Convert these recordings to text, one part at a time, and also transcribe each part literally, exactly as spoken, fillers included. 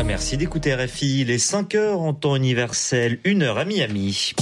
Merci d'écouter R F I. Il est cinq heures en temps universel, une heure à Miami.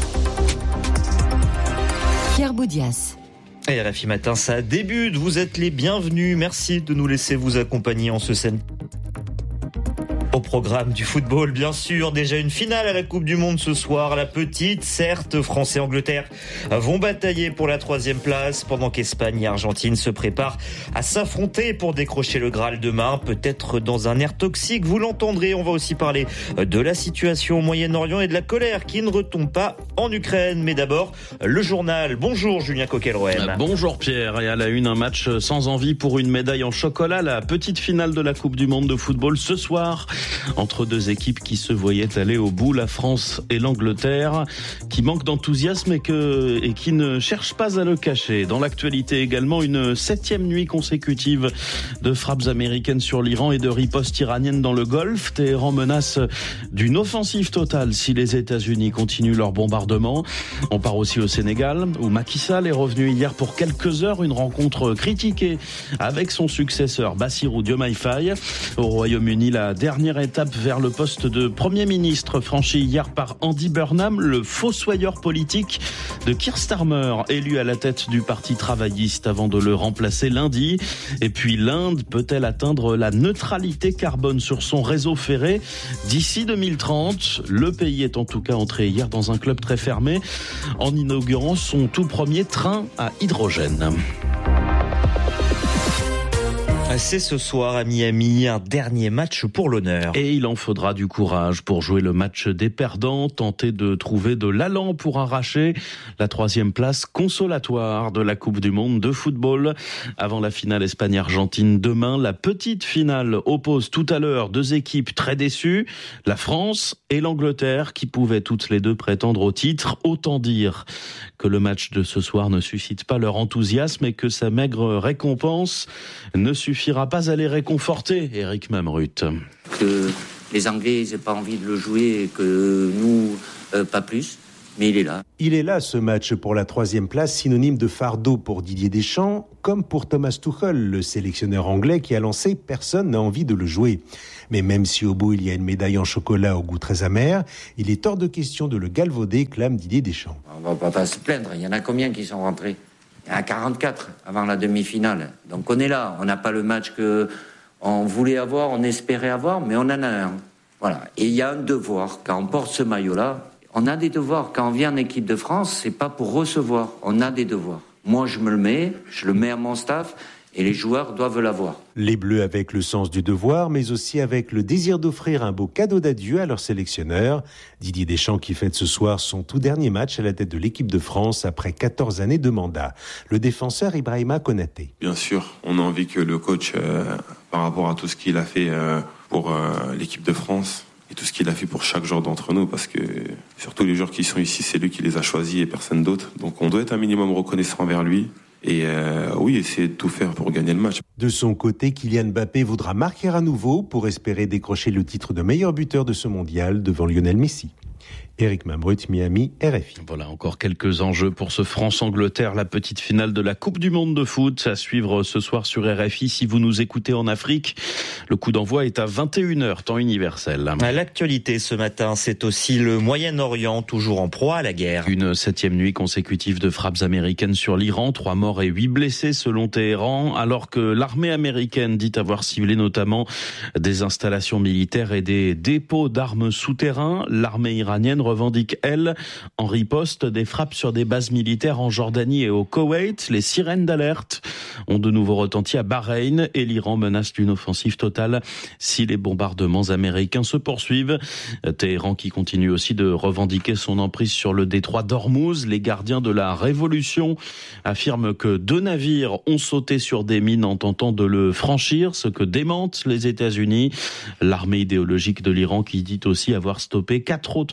Pierre Boudias. Et R F I Matin, ça débute. Vous êtes les bienvenus. Merci de nous laisser vous accompagner en ce scène. Au programme du football, bien sûr, déjà une finale à la Coupe du Monde ce soir. La petite, certes, France et Angleterre vont batailler pour la troisième place pendant qu'Espagne et Argentine se préparent à s'affronter pour décrocher le Graal demain, peut-être dans un air toxique. Vous l'entendrez, on va aussi parler de la situation au Moyen-Orient et de la colère qui ne retombe pas en Ukraine. Mais d'abord, le journal. Bonjour Julien Coquelroem. Bonjour Pierre. Et à la une, un match sans envie pour une médaille en chocolat. La petite finale de la Coupe du Monde de football ce soir. Entre deux équipes qui se voyaient aller au bout, la France et l'Angleterre, qui manquent d'enthousiasme et, que, et qui ne cherchent pas à le cacher. Dans l'actualité également, une septième nuit consécutive de frappes américaines sur l'Iran et de ripostes iraniennes dans le Golfe. Téhéran menace d'une offensive totale si les États-Unis continuent leur bombardement. On part aussi au Sénégal, où Macky Sall est revenu hier pour quelques heures, une rencontre critiquée avec son successeur Bassirou Diomaye Faye. Au Royaume-Uni, la dernière étape vers le poste de Premier ministre franchi hier par Andy Burnham, le fossoyeur politique de Keir Starmer, élu à la tête du Parti travailliste avant de le remplacer lundi. Et puis l'Inde peut-elle atteindre la neutralité carbone sur son réseau ferré d'ici deux mille trente? Le pays est en tout cas entré hier dans un club très fermé en inaugurant son tout premier train à hydrogène. C'est ce soir à Miami, un dernier match pour l'honneur. Et il en faudra du courage pour jouer le match des perdants, tenter de trouver de l'allant pour arracher la troisième place consolatoire de la Coupe du Monde de football. Avant la finale Espagne-Argentine demain, la petite finale oppose tout à l'heure deux équipes très déçues, la France et l'Angleterre qui pouvaient toutes les deux prétendre au titre. Autant dire que le match de ce soir ne suscite pas leur enthousiasme et que sa maigre récompense ne suffira pas à les réconforter, Eric Mamrut. Que les Anglais n'aient pas envie de le jouer et que nous, euh, pas plus. Mais il est là. Il est là, ce match pour la troisième place, synonyme de fardeau pour Didier Deschamps, comme pour Thomas Tuchel, le sélectionneur anglais qui a lancé « Personne n'a envie de le jouer ». Mais même si au bout il y a une médaille en chocolat au goût très amer, il est hors de question de le galvauder, clame Didier Deschamps. On ne va pas se plaindre. Il y en a combien qui sont rentrés ? Il y en a quarante-quatre avant la demi-finale. Donc on est là. On n'a pas le match qu'on voulait avoir, on espérait avoir, mais on en a un. Voilà. Et il y a un devoir. Quand on porte ce maillot-là, on a des devoirs. Quand on vient en équipe de France, c'est pas pour recevoir. On a des devoirs. Moi, je me le mets, je le mets à mon staff, et les joueurs doivent l'avoir. Les Bleus avec le sens du devoir, mais aussi avec le désir d'offrir un beau cadeau d'adieu à leur sélectionneur. Didier Deschamps qui fête ce soir son tout dernier match à la tête de l'équipe de France après quatorze années de mandat. Le défenseur Ibrahima Konaté. Bien sûr, on a envie que le coach, euh, par rapport à tout ce qu'il a fait euh, pour euh, l'équipe de France, et tout ce qu'il a fait pour chaque joueur d'entre nous, parce que surtout les joueurs qui sont ici, c'est lui qui les a choisis et personne d'autre. Donc on doit être un minimum reconnaissant envers lui. Et euh, oui, essayer de tout faire pour gagner le match. De son côté, Kylian Mbappé voudra marquer à nouveau pour espérer décrocher le titre de meilleur buteur de ce mondial devant Lionel Messi. Eric Mamrut, Miami, R F I. Voilà encore quelques enjeux pour ce France-Angleterre, la petite finale de la Coupe du Monde de foot à suivre ce soir sur R F I. Si vous nous écoutez en Afrique, le coup d'envoi est à vingt et une heures, temps universel. À l'actualité ce matin, c'est aussi le Moyen-Orient, toujours en proie à la guerre. Une septième nuit consécutive de frappes américaines sur l'Iran, trois morts et huit blessés selon Téhéran, alors que l'armée américaine dit avoir ciblé notamment des installations militaires et des dépôts d'armes souterrains. L'armée iranienne revendique, elle, en riposte, des frappes sur des bases militaires en Jordanie et au Koweït. Les sirènes d'alerte ont de nouveau retenti à Bahreïn et l'Iran menace d'une offensive totale si les bombardements américains se poursuivent. Téhéran qui continue aussi de revendiquer son emprise sur le détroit d'Ormuz. Les gardiens de la révolution affirment que deux navires ont sauté sur des mines en tentant de le franchir, ce que démentent les États-Unis. L'armée idéologique de l'Iran qui dit aussi avoir stoppé quatre autres navires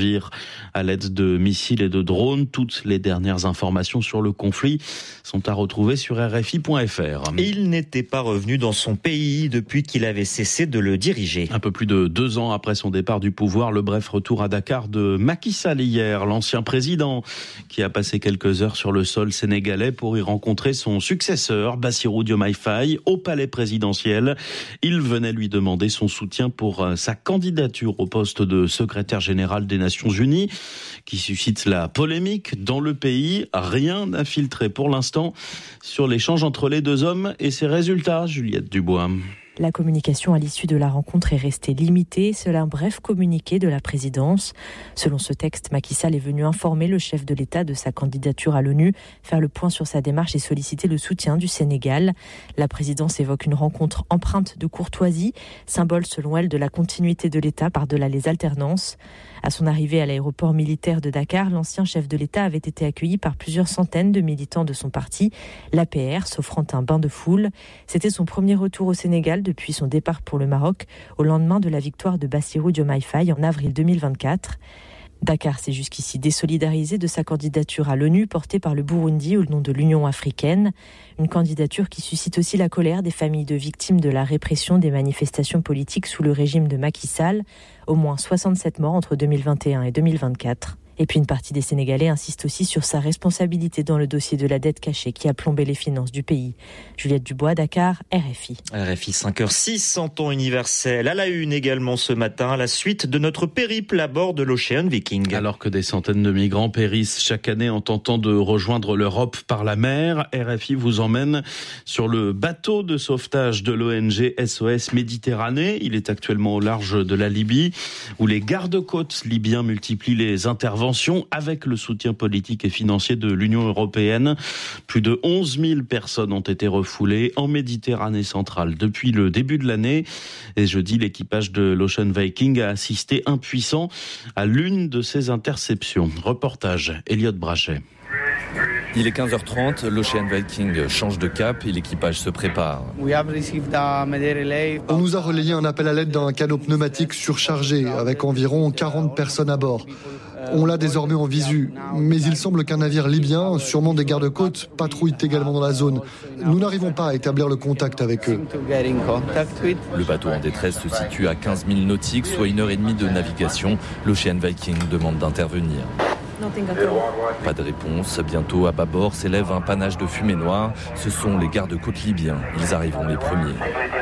tir à l'aide de missiles et de drones. Toutes les dernières informations sur le conflit sont à retrouver sur R F I point F R. Il n'était pas revenu dans son pays depuis qu'il avait cessé de le diriger. Un peu plus de deux ans après son départ du pouvoir, le bref retour à Dakar de Macky Sall hier, l'ancien président qui a passé quelques heures sur le sol sénégalais pour y rencontrer son successeur, Bassirou Diomaye Faye, au palais présidentiel. Il venait lui demander son soutien pour sa candidature au poste de secrétaire général des Nations Unies, qui suscite la polémique dans le pays. Rien n'a filtré pour l'instant sur l'échange entre les deux hommes et ses résultats, Juliette Dubois. La communication à l'issue de la rencontre est restée limitée, seul un bref communiqué de la présidence. Selon ce texte, Macky Sall est venu informer le chef de l'État de sa candidature à l'ONU, faire le point sur sa démarche et solliciter le soutien du Sénégal. La présidence évoque une rencontre empreinte de courtoisie, symbole selon elle de la continuité de l'État par-delà les alternances. À son arrivée à l'aéroport militaire de Dakar, l'ancien chef de l'État avait été accueilli par plusieurs centaines de militants de son parti, l'A P R, s'offrant un bain de foule. C'était son premier retour au Sénégal depuis son départ pour le Maroc, au lendemain de la victoire de Bassirou Diomaye Faye en avril deux mille vingt-quatre. Dakar s'est jusqu'ici désolidarisé de sa candidature à l'ONU portée par le Burundi au nom de l'Union africaine. Une candidature qui suscite aussi la colère des familles de victimes de la répression des manifestations politiques sous le régime de Macky Sall. Au moins soixante-sept morts entre deux mille vingt et un et deux mille vingt-quatre. Et puis une partie des Sénégalais insiste aussi sur sa responsabilité dans le dossier de la dette cachée qui a plombé les finances du pays. Juliette Dubois, Dakar, R F I. R F I cinq heures six en temps universel. À la une également ce matin, la suite de notre périple à bord de l'Ocean Viking. Alors que des centaines de migrants périssent chaque année en tentant de rejoindre l'Europe par la mer, R F I vous emmène sur le bateau de sauvetage de l'O N G S O S Méditerranée. Il est actuellement au large de la Libye, où les gardes-côtes libyens multiplient les interventions avec le soutien politique et financier de l'Union européenne. Plus de onze mille personnes ont été refoulées en Méditerranée centrale depuis le début de l'année. Et jeudi, l'équipage de l'Ocean Viking a assisté impuissant à l'une de ces interceptions. Reportage, Elliot Brachet. Il est quinze heures trente, l'Ocean Viking change de cap et l'équipage se prépare. On nous a relayé un appel à l'aide d'un canot pneumatique surchargé avec environ quarante personnes à bord. On l'a désormais en visu, mais il semble qu'un navire libyen, sûrement des gardes-côtes, patrouille également dans la zone. Nous n'arrivons pas à établir le contact avec eux. Le bateau en détresse se situe à quinze milles nautiques, soit une heure et demie de navigation. L'Ocean Viking demande d'intervenir. Pas de réponse. Bientôt, à bâbord, s'élève un panache de fumée noire. Ce sont les gardes-côtes libyens. Ils arriveront les premiers.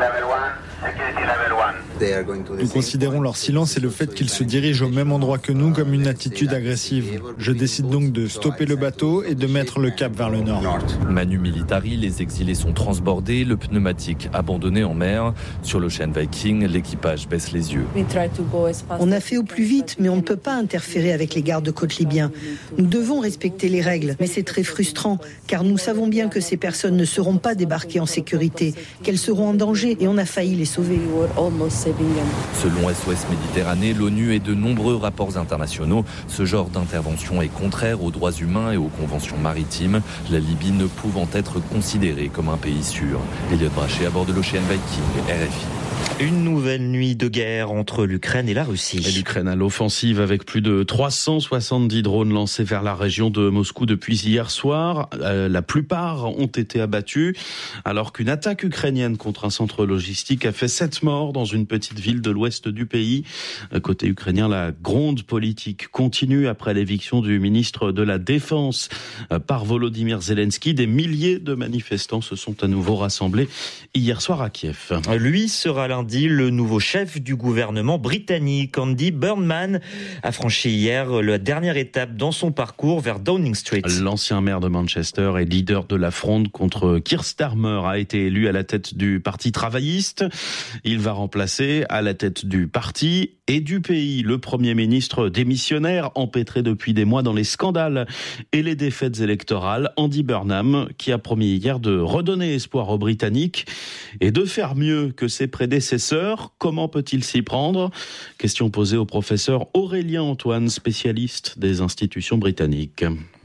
Nous considérons leur silence et le fait qu'ils se dirigent au même endroit que nous comme une attitude agressive. Je décide donc de stopper le bateau et de mettre le cap vers le nord. Manu Militari, les exilés sont transbordés, le pneumatique abandonné en mer. Sur l'Ocean Viking, l'équipage baisse les yeux. On a fait au plus vite, mais on ne peut pas interférer avec les gardes-côtes libyens. Nous devons respecter les règles, mais c'est très frustrant, car nous savons bien que ces personnes ne seront pas débarquées en sécurité, qu'elles seront en danger, et on a failli les sauver. Selon S O S Méditerranée, l'ONU et de nombreux rapports internationaux, ce genre d'intervention est contraire aux droits humains et aux conventions maritimes, la Libye ne pouvant être considérée comme un pays sûr. Elliot Brachet à bord de l'Ocean Viking, R F I. Une nouvelle nuit de guerre entre l'Ukraine et la Russie. Et L'Ukraine à l'offensive avec plus de trois cent soixante-dix drones lancés vers la région de Moscou depuis hier soir. Euh, la plupart ont été abattus, alors qu'une attaque ukrainienne contre un centre logistique a fait sept morts dans une petite ville de l'ouest du pays. Côté ukrainien, la gronde politique continue après l'éviction du ministre de la Défense par Volodymyr Zelensky. Des milliers de manifestants se sont à nouveau rassemblés hier soir à Kiev. Lui sera lundi le nouveau chef du gouvernement britannique. Andy Burnham a franchi hier la dernière étape dans son parcours vers Downing Street. L'ancien maire de Manchester et leader de la fronde contre Keir Starmer a été élu à la tête du Parti travailliste. Il va remplacer à la tête du parti et du pays le Premier ministre démissionnaire empêtré depuis des mois dans les scandales et les défaites électorales, Andy Burnham, qui a promis hier de redonner espoir aux Britanniques et de faire mieux que ses prédécesseurs. Comment peut-il s'y prendre ? Question posée au professeur Aurélien Antoine, spécialiste des institutions britanniques.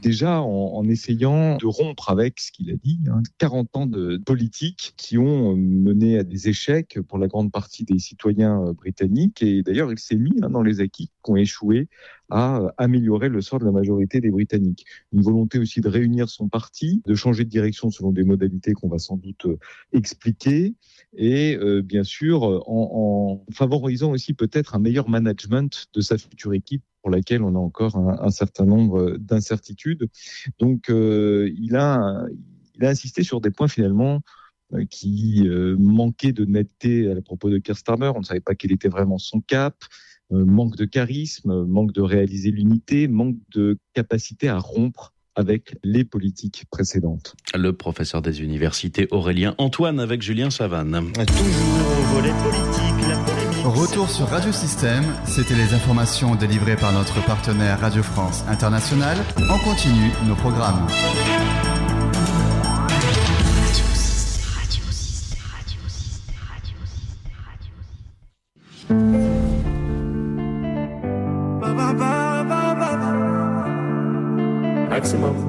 déjà en, en essayant de rompre avec ce qu'il a dit, hein, quarante ans de politique qui ont mené à des échecs pour la grande partie des citoyens britanniques. Et d'ailleurs, il s'est mis hein, dans les acquis qui ont échoué à améliorer le sort de la majorité des Britanniques. Une volonté aussi de réunir son parti, de changer de direction selon des modalités qu'on va sans doute expliquer, et euh, bien sûr en, en favorisant aussi peut-être un meilleur management de sa future équipe, pour laquelle on a encore un, un certain nombre d'incertitudes. Donc euh, il a, il a insisté sur des points finalement euh, qui euh, manquaient de netteté à propos de Keir Starmer. On ne savait pas quel était vraiment son cap. Euh, manque de charisme, manque de réaliser l'unité, manque de capacité à rompre avec les politiques précédentes. Le professeur des universités Aurélien Antoine avec Julien Savane. Toujours au volet politique, la polémique. Retour sur Radio Système, c'était les informations délivrées par notre partenaire Radio France International. On continue nos programmes. Maximum